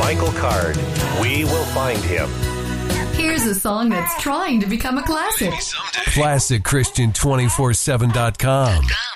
Michael Card. We will find him. Here's a song that's trying to become a classic. ClassicChristian247.com.